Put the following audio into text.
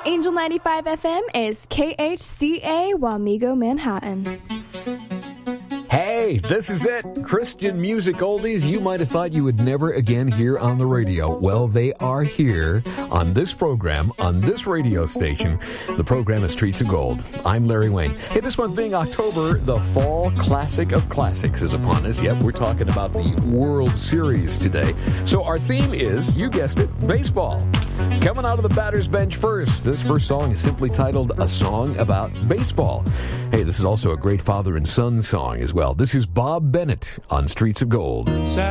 Angel 95 FM is KHCA Wamego, Manhattan. Hey, this is it. Christian music oldies you might have thought you would never again hear on the radio. Well, they are here on this program, on this radio station. The program is Streets of Gold. I'm Larry Wayne. Hey, this month being October, the Fall Classic of Classics is upon us. Yep, we're talking about the World Series today. So our theme is, you guessed it, baseball. Coming out of the batter's bench first. This first song is simply titled A Song About Baseball. Hey, this is also a great father and son song as well. This is Bob Bennett on Streets of Gold.